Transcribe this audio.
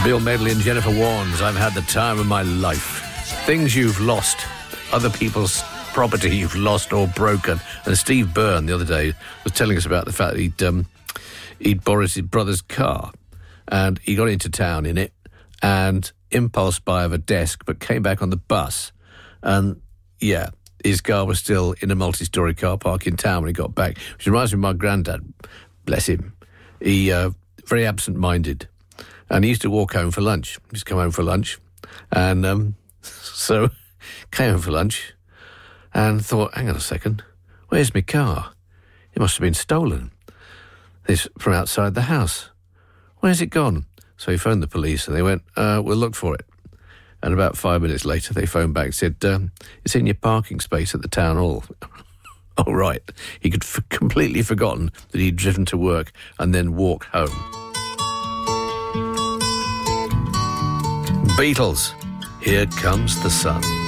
Bill Medley and Jennifer Warnes, I've had the time of my life. Things you've lost, other people's property you've lost or broken. And Steve Byrne the other day was telling us about the fact that he'd borrowed his brother's car and he got into town in it and impulse buy of a desk, but came back on the bus. And, yeah, his car was still in a multi-storey car park in town when he got back, which reminds me of my granddad. Bless him. He, very absent-minded. And he used to walk home for lunch. He used to come home for lunch. And so came home for lunch and thought, hang on a second, where's my car? It must have been stolen. This from outside the house. Where's it gone? So he phoned the police and they went, we'll look for it. And about 5 minutes later, they phoned back and said, it's in your parking space at the town hall. Oh, right. He could completely forgotten that he'd driven to work and then walk home. Beatles, Here Comes the Sun.